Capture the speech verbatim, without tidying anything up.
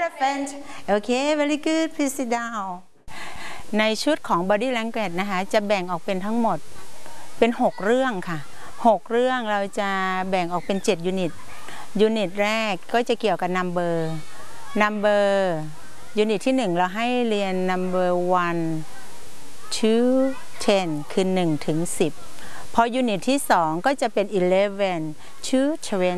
elephant okay very good please sit down ในชุดของ body language นะคะจะแบ่งออกเป็นทั้งหมดเป็นหกเรื่องค่ะหกเรื่องเราจะแบ่งออกเป็นเจ็ดยูนิตยูนิตแรกก็จะเกี่ยวกับ number number ยูนิตที่หนึ่งเราให้เรียน number one two ten คือหนึ่งถึงสิบพอยูนิตที่สองก็จะเป็นeleven to twenty